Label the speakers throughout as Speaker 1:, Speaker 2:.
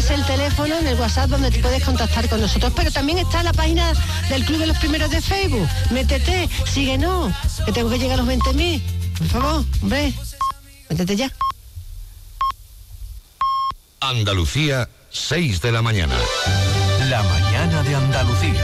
Speaker 1: es el teléfono en el WhatsApp donde te puedes contactar con nosotros. Pero también está la página del Club de los Primeros de Facebook. Métete, síguenos, que tengo que llegar a los 20.000. Por favor, hombre, métete ya.
Speaker 2: Andalucía, 6 de la mañana.
Speaker 3: La mañana de Andalucía.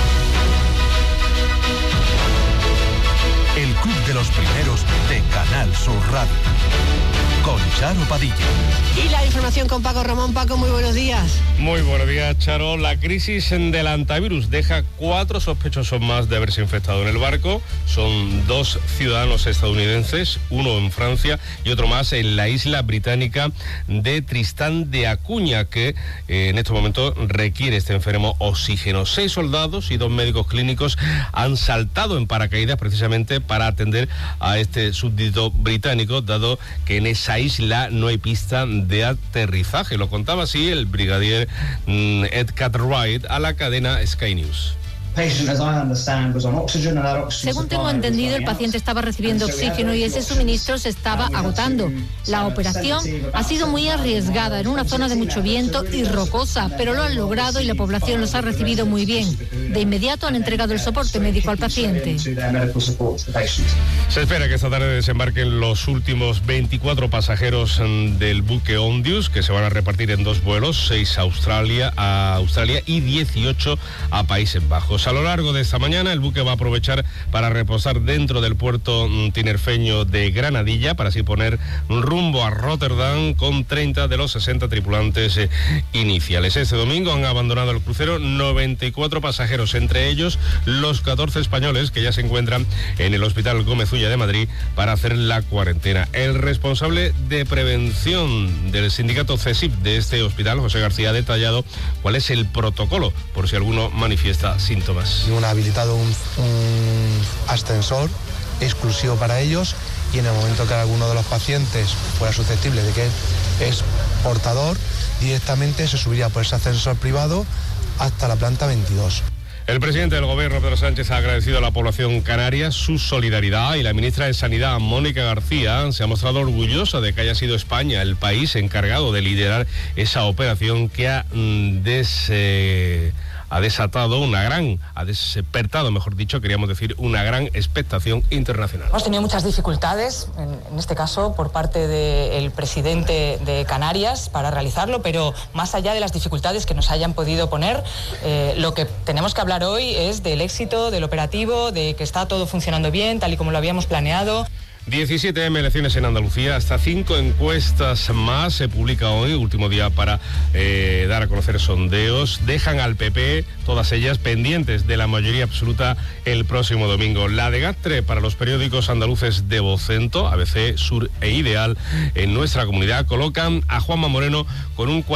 Speaker 3: El Club de los Primeros de Canal Sur Radio. Con Charo Padilla.
Speaker 1: Y la información con Paco Ramón. Paco, muy buenos días.
Speaker 4: Muy buenos días, Charo. La crisis del antivirus deja 4 sospechosos más de haberse infectado en el barco. Son 2 ciudadanos estadounidenses, uno en Francia y otro más en la isla británica de Tristán de Acuña, que en estos momentos requiere este enfermo oxígeno. 6 soldados y 2 médicos clínicos han saltado en paracaídas precisamente para atender a este súbdito británico, dado que en esa isla no hay pista de aterrizaje. Lo contaba así el brigadier Ed Cartwright a la cadena Sky News.
Speaker 5: Según tengo entendido, el paciente estaba recibiendo oxígeno y ese suministro se estaba agotando. La operación ha sido muy arriesgada en una zona de mucho viento y rocosa, pero lo han logrado y la población los ha recibido muy bien. De inmediato han entregado el soporte médico al paciente.
Speaker 4: Se espera que esta tarde desembarquen los últimos 24 pasajeros del buque Ondius, que se van a repartir en 2 vuelos, 6 a Australia y 18 a Países Bajos. A lo largo de esta mañana el buque va a aprovechar para reposar dentro del puerto tinerfeño de Granadilla, para así poner rumbo a Rotterdam con 30 de los 60 tripulantes iniciales. Este domingo han abandonado el crucero 94 pasajeros, entre ellos los 14 españoles que ya se encuentran en el Hospital Gómez Ulla de Madrid para hacer la cuarentena. El responsable de prevención del sindicato CESIP de este hospital, José García, ha detallado cuál es el protocolo por si alguno manifiesta síntomas.
Speaker 6: Han habilitado un ascensor exclusivo para ellos y en el momento que alguno de los pacientes fuera susceptible de que es portador, directamente se subiría por ese ascensor privado hasta la planta 22.
Speaker 4: El presidente del gobierno, Pedro Sánchez, ha agradecido a la población canaria su solidaridad y la ministra de Sanidad, Mónica García, se ha mostrado orgullosa de que haya sido España el país encargado de liderar esa operación que ha despertado, mejor dicho, queríamos decir, una gran expectación internacional.
Speaker 7: Hemos tenido muchas dificultades, en este caso por parte del presidente de Canarias, para realizarlo, pero más allá de las dificultades que nos hayan podido poner, lo que tenemos que hablar hoy es del éxito del operativo, de que está todo funcionando bien, tal y como lo habíamos planeado.
Speaker 4: 17 elecciones en Andalucía, hasta 5 encuestas más se publica hoy, último día para dar a conocer sondeos. Dejan al PP, todas ellas pendientes de la mayoría absoluta el próximo domingo. La de Gastre para los periódicos andaluces de Vocento, ABC, Sur e Ideal, en nuestra comunidad colocan a Juanma Moreno con un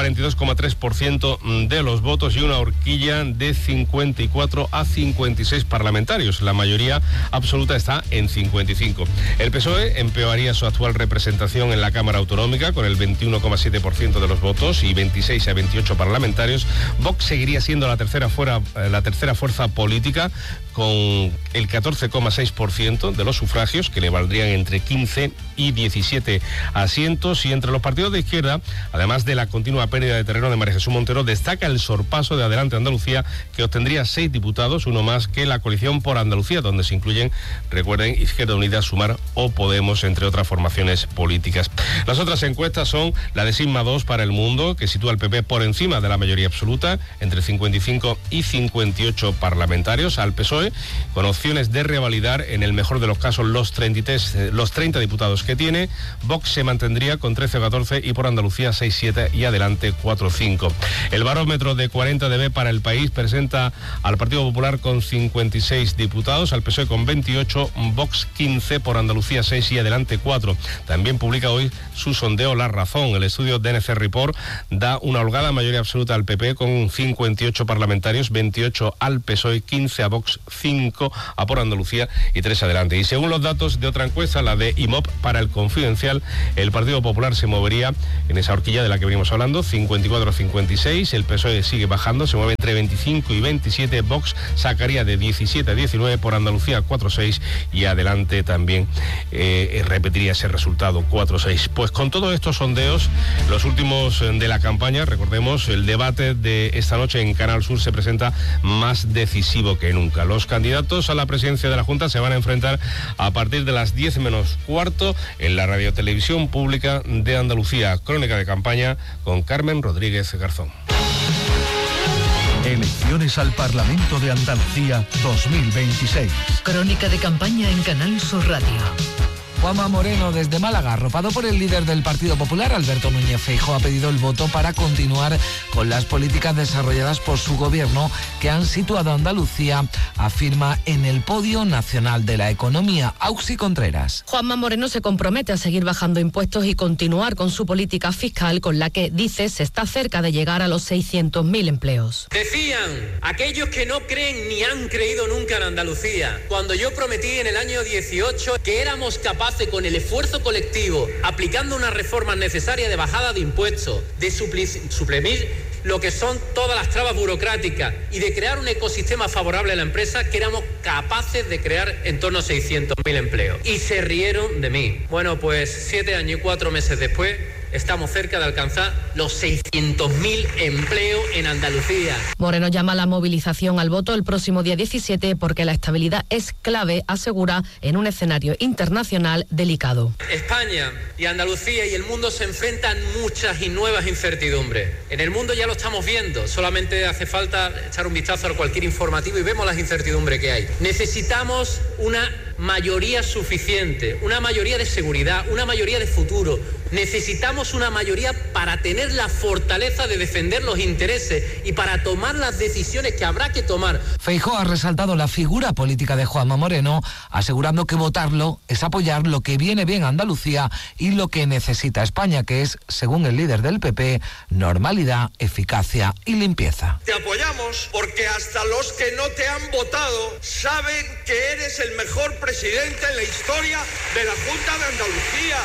Speaker 4: 42,3% de los votos y una horquilla de 54 a 56 parlamentarios. La mayoría absoluta está en 55. El PSOE empeoraría su actual representación en la Cámara Autonómica con el 21,7% de los votos y 26 a 28 parlamentarios. Vox seguiría siendo la tercera fuerza política con el 14,6% de los sufragios, que le valdrían entre 15 y 17 asientos. Y entre los partidos de izquierda, además de la continua pérdida de terreno de María Jesús Montero, destaca el sorpaso de Adelante Andalucía, que obtendría 6 diputados, uno más que la coalición por Andalucía, donde se incluyen, recuerden, Izquierda Unida, Sumar o Podemos, entre otras formaciones políticas. Las otras encuestas son la de Sigma 2 para El Mundo, que sitúa al PP por encima de la mayoría absoluta, entre 55 y 58 parlamentarios, al PSOE, con opciones de revalidar, en el mejor de los casos, los 30 diputados que tiene. Vox se mantendría con 13 o 14 y por Andalucía 6-7 y Adelante 4-5. El barómetro de 40dB para El País presenta al Partido Popular con 56 diputados, al PSOE con 28, Vox 15, por Andalucía 6 y Adelante 4. También publica hoy su sondeo La Razón. El estudio DNC Report da una holgada mayoría absoluta al PP con 58 parlamentarios, 28 al PSOE, 15 a Vox, 5 a por Andalucía y 3 Adelante. Y según los datos de otra encuesta, la de IMOP para El Confidencial, el Partido Popular se movería en esa horquilla de la que venimos hablando, 54 a 56, el PSOE sigue bajando, se mueve entre 25 y 27, Vox sacaría de 17 a 19, por Andalucía 4-6 y Adelante también repetiría ese resultado 4-6. Pues con todos estos sondeos, los últimos de la campaña, recordemos, el debate de esta noche en Canal Sur se presenta más decisivo que nunca. Los candidatos a la presidencia de la Junta se van a enfrentar a partir de las 10 menos cuarto en la radiotelevisión pública de Andalucía. Crónica de campaña con Carmen Rodríguez Garzón.
Speaker 3: Elecciones al Parlamento de Andalucía 2026.
Speaker 8: Crónica de campaña en Canal Sur Radio.
Speaker 9: Juanma Moreno, desde Málaga, arropado por el líder del Partido Popular, Alberto Núñez Feijóo, ha pedido el voto para continuar con las políticas desarrolladas por su gobierno que han situado a Andalucía, afirma, en el podio nacional de la economía. Auxi Contreras.
Speaker 10: Juanma Moreno se compromete a seguir bajando impuestos y continuar con su política fiscal, con la que, dice, se está cerca de llegar a los 600.000 empleos.
Speaker 11: Decían aquellos que no creen ni han creído nunca en Andalucía, cuando yo prometí en el año 18 que éramos capaces, con el esfuerzo colectivo, aplicando unas reformas necesarias de bajada de impuestos, de suprimir lo que son todas las trabas burocráticas y de crear un ecosistema favorable a la empresa, que éramos capaces de crear en torno a 600.000 empleos. Y se rieron de mí. Bueno, pues 7 años y 4 meses después, estamos cerca de alcanzar los 600.000 empleos en Andalucía.
Speaker 10: Moreno llama a la movilización al voto el próximo día 17 porque la estabilidad es clave, asegura, en un escenario internacional delicado.
Speaker 11: España y Andalucía y el mundo se enfrentan muchas y nuevas incertidumbres. En el mundo ya lo estamos viendo, solamente hace falta echar un vistazo a cualquier informativo y vemos las incertidumbres que hay. Necesitamos una mayoría suficiente, una mayoría de seguridad, una mayoría de futuro. Necesitamos una mayoría para tener la fortaleza de defender los intereses y para tomar las decisiones que habrá que tomar.
Speaker 9: Feijóo ha resaltado la figura política de Juanma Moreno, asegurando que votarlo es apoyar lo que viene bien a Andalucía y lo que necesita España, que es, según el líder del PP, normalidad, eficacia y limpieza.
Speaker 12: Te apoyamos porque hasta los que no te han votado saben que eres el mejor presidente en la historia de la Junta de Andalucía.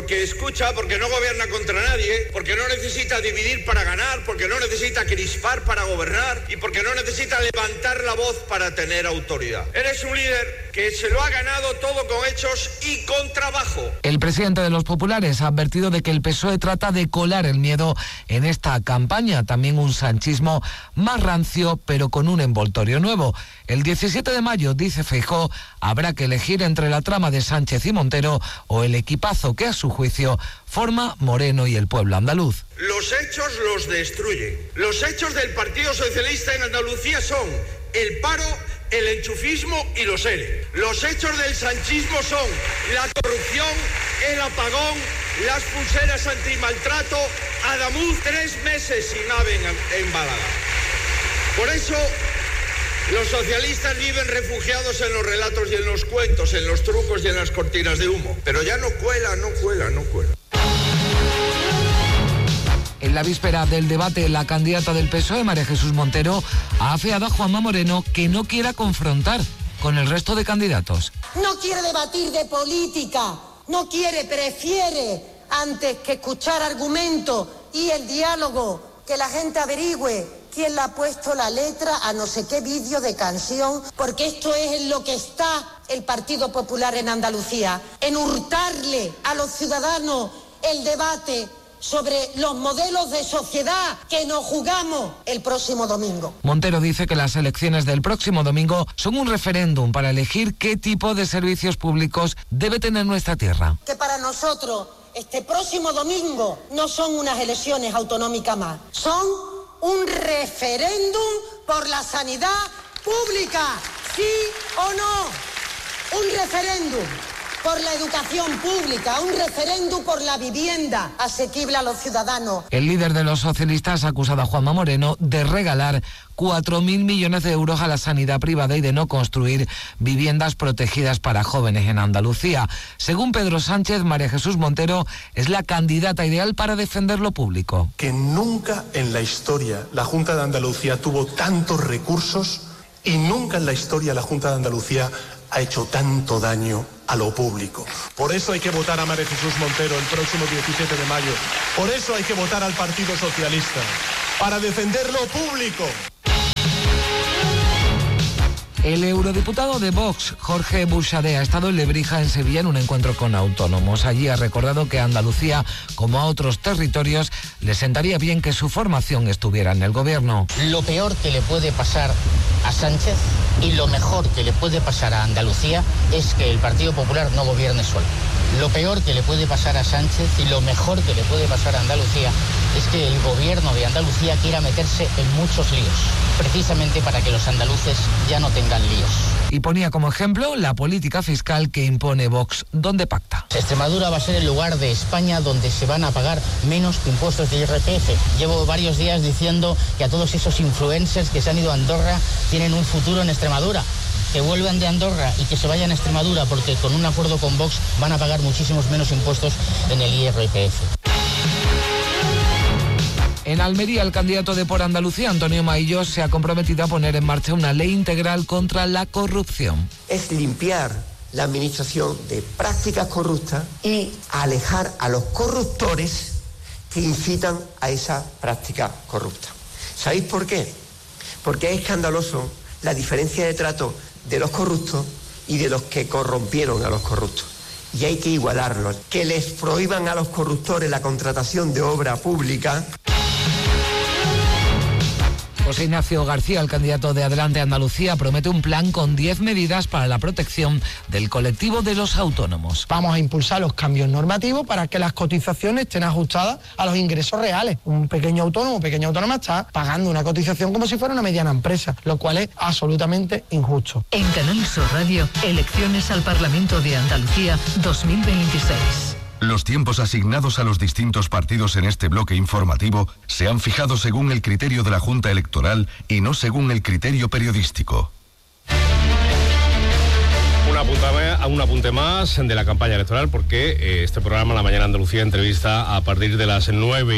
Speaker 12: Porque no gobierna contra nadie, porque no necesita dividir para ganar, porque no necesita crispar para gobernar y porque no necesita levantar la voz para tener autoridad. Eres un líder que se lo ha ganado todo con hechos y con trabajo.
Speaker 9: El presidente de los populares ha advertido de que el PSOE trata de colar el miedo en esta campaña, también un sanchismo más rancio pero con un envoltorio nuevo. El 17 de mayo, dice Feijóo, habrá que elegir entre la trama de Sánchez y Montero o el equipazo que a su juicio forma Moreno y el pueblo andaluz.
Speaker 12: Los hechos los destruyen. Los hechos del Partido Socialista en Andalucía son el paro, el enchufismo y los ERE. Los hechos del sanchismo son la corrupción, el apagón, las pulseras antimaltrato, Adamuz 3 meses sin ave en Málaga. Por eso los socialistas viven refugiados en los relatos y en los cuentos, en los trucos y en las cortinas de humo. Pero ya no cuela.
Speaker 9: En la víspera del debate, la candidata del PSOE, María Jesús Montero, ha afeado a Juanma Moreno que no quiera confrontar con el resto de candidatos.
Speaker 13: No quiere debatir de política, prefiere, antes que escuchar argumentos y el diálogo, que la gente averigüe quién le ha puesto la letra a no sé qué vídeo de canción, porque esto es en lo que está el Partido Popular en Andalucía, en hurtarle a los ciudadanos el debate sobre los modelos de sociedad que nos jugamos el próximo domingo.
Speaker 9: Montero dice que las elecciones del próximo domingo son un referéndum para elegir qué tipo de servicios públicos debe tener nuestra tierra.
Speaker 13: Que para nosotros este próximo domingo no son unas elecciones autonómicas más, son un referéndum por la sanidad pública, ¿sí o no? Un referéndum por la educación pública, un referéndum por la vivienda asequible a los ciudadanos.
Speaker 9: El líder de los socialistas ha acusado a Juanma Moreno de regalar 4.000 millones de euros a la sanidad privada y de no construir viviendas protegidas para jóvenes en Andalucía. Según Pedro Sánchez, María Jesús Montero es la candidata ideal para defender lo público.
Speaker 14: Que nunca en la historia la Junta de Andalucía tuvo tantos recursos y nunca en la historia la Junta de Andalucía ha hecho tanto daño a lo público. Por eso hay que votar a María Jesús Montero el próximo 17 de mayo. Por eso hay que votar al Partido Socialista, para defender lo público.
Speaker 9: El eurodiputado de Vox, Jorge Buxadé, ha estado en Lebrija, en Sevilla, en un encuentro con autónomos. Allí ha recordado que a Andalucía, como a otros territorios, le sentaría bien que su formación estuviera en el gobierno.
Speaker 15: Lo peor que le puede pasar a Sánchez y lo mejor que le puede pasar a Andalucía es que el Partido Popular no gobierne solo. Lo peor que le puede pasar a Sánchez y lo mejor que le puede pasar a Andalucía es que el gobierno de Andalucía quiera meterse en muchos líos, precisamente para que los andaluces ya no tengan líos.
Speaker 9: Y ponía como ejemplo la política fiscal que impone Vox, donde pacta.
Speaker 15: Extremadura va a ser el lugar de España donde se van a pagar menos impuestos de IRPF. Llevo varios días diciendo que a todos esos influencers que se han ido a Andorra tienen un futuro en Extremadura. Que vuelvan de Andorra y que se vayan a Extremadura porque con un acuerdo con Vox van a pagar muchísimos menos impuestos en el IRPF.
Speaker 9: En Almería, el candidato de Por Andalucía, Antonio Maillo, se ha comprometido a poner en marcha una ley integral contra la corrupción.
Speaker 16: Es limpiar la administración de prácticas corruptas y alejar a los corruptores que incitan a esa práctica corrupta. ¿Sabéis por qué? Porque es escandaloso la diferencia de trato de los corruptos y de los que corrompieron a los corruptos. Y hay que igualarlos. Que les prohíban a los corruptores la contratación de obra pública.
Speaker 9: José Ignacio García, el candidato de Adelante Andalucía, promete un plan con 10 medidas para la protección del colectivo de los autónomos.
Speaker 17: Vamos a impulsar los cambios normativos para que las cotizaciones estén ajustadas a los ingresos reales. Un pequeño autónomo, pequeña autónoma está pagando una cotización como si fuera una mediana empresa, lo cual es absolutamente injusto.
Speaker 8: En Canal Sur Radio, elecciones al Parlamento de Andalucía 2026.
Speaker 18: Los tiempos asignados a los distintos partidos en este bloque informativo se han fijado según el criterio de la Junta Electoral y no según el criterio periodístico.
Speaker 4: Un apunte más de la campaña electoral, porque este programa, La Mañana Andalucía, entrevista a partir de las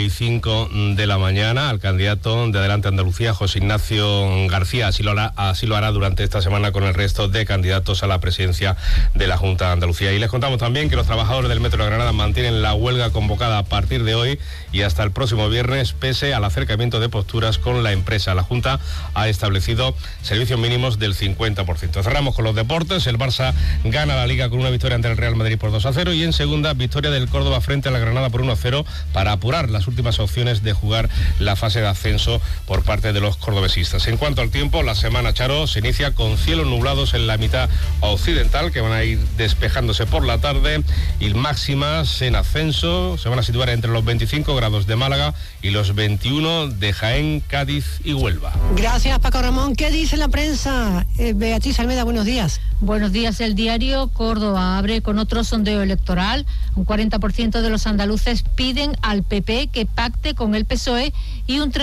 Speaker 4: 9:05 de la mañana al candidato de Adelante Andalucía, José Ignacio García. Así lo hará durante esta semana con el resto de candidatos a la presidencia de la Junta de Andalucía. Y les contamos también que los trabajadores del Metro de Granada mantienen la huelga convocada a partir de hoy y hasta el próximo viernes, pese al acercamiento de posturas con la empresa. La Junta ha establecido servicios mínimos del 50%. Cerramos con los deportes. El Barça gana la Liga con una victoria ante el Real Madrid por 2-0 y en segunda victoria del Córdoba frente a la Granada por 1-0 para apurar las últimas opciones de jugar la fase de ascenso por parte de los cordobesistas. En cuanto al tiempo, la semana, Charo, se inicia con cielos nublados en la mitad occidental que van a ir despejándose por la tarde y máximas en ascenso se van a situar entre los 25 grados de Málaga y los 21 de Jaén, Cádiz y Huelva.
Speaker 1: Gracias, Paco Ramón. ¿Qué dice la prensa? Beatriz Almeida, buenos días.
Speaker 5: Buenos días. El diario Córdoba abre con otro sondeo electoral. Un 40% de los andaluces piden al PP que pacte con el PSOE y un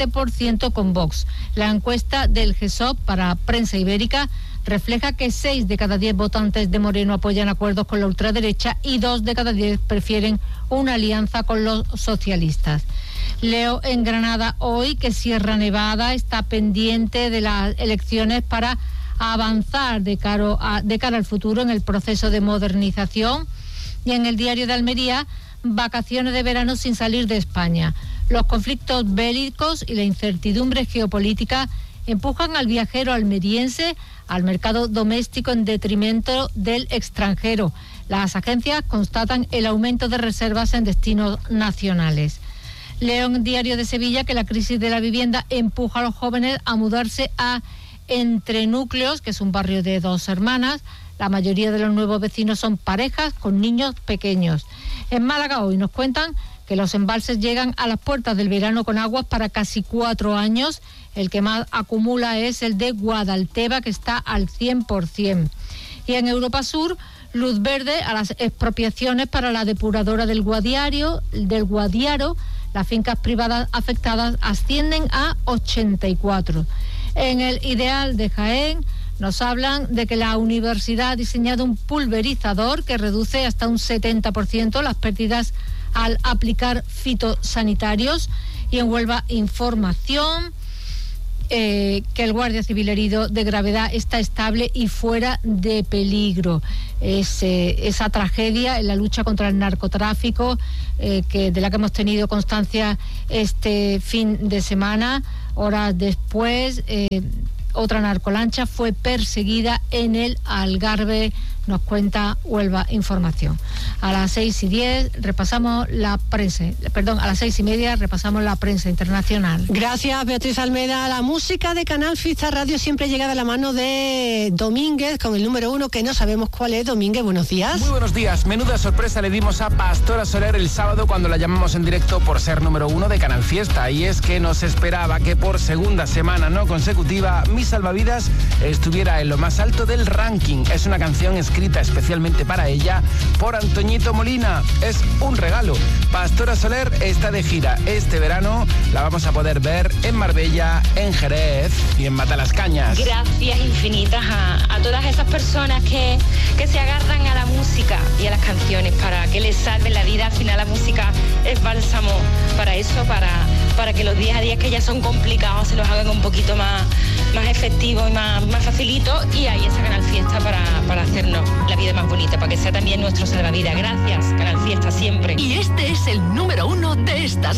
Speaker 5: 37% con Vox. La encuesta del GESOP para Prensa Ibérica refleja que 6 de cada 10 votantes de Moreno apoyan acuerdos con la ultraderecha y 2 de cada 10 prefieren una alianza con los socialistas. Leo en Granada hoy que Sierra Nevada está pendiente de las elecciones para avanzar de cara al futuro en el proceso de modernización. Y en el diario de Almería, vacaciones de verano sin salir de España. Los conflictos bélicos y la incertidumbre geopolítica empujan al viajero almeriense al mercado doméstico en detrimento del extranjero. Las agencias constatan el aumento de reservas en destinos nacionales. Leo en Diario de Sevilla que la crisis de la vivienda empuja a los jóvenes a mudarse a Entre Núcleos, que es un barrio de 2 hermanas. La mayoría de los nuevos vecinos son parejas con niños pequeños. En Málaga hoy nos cuentan que los embalses llegan a las puertas del verano con aguas para casi 4 años. El que más acumula es el de Guadalteba, que está al 100%. Y en Europa Sur, luz verde a las expropiaciones para la depuradora del Guadiaro. Las fincas privadas afectadas ascienden a 84. En el Ideal de Jaén nos hablan de que la universidad ha diseñado un pulverizador que reduce hasta un 70% las pérdidas al aplicar fitosanitarios. Y en Huelva, información que el guardia civil herido de gravedad está estable y fuera de peligro. Esa tragedia en la lucha contra el narcotráfico de la que hemos tenido constancia este fin de semana. Horas después Otra narcolancha fue perseguida en el Algarve, nos cuenta Huelva Información. A las 6:10 repasamos la prensa, a las 6:30 repasamos la prensa internacional.
Speaker 1: Gracias, Beatriz Almeda. La música de Canal Fiesta Radio siempre llega de la mano de Domínguez con el número 1, que no sabemos cuál es. Domínguez, buenos días.
Speaker 19: Muy buenos días. Menuda sorpresa le dimos a Pastora Soler el sábado cuando la llamamos en directo por ser número 1 de Canal Fiesta. Y es que nos esperaba que por segunda semana no consecutiva Mi Salvavidas estuviera en lo más alto del ranking. Es una canción escrita especialmente para ella por Antoñito Molina. Es un regalo. Pastora Soler está de gira este verano. La vamos a poder ver en Marbella, en Jerez y en Matalascañas.
Speaker 20: Gracias infinitas a todas esas personas que se agarran a la música y a las canciones para que les salven la vida. Al final la música es bálsamo para eso, para que los días a día que ya son complicados se los hagan un poquito más efectivos y más facilitos. Y ahí está Canal Fiesta para hacernos la vida más bonita, para que sea también nuestro salvavidas. Gracias, Canal Fiesta, siempre.
Speaker 8: Y este es el número 1 de esta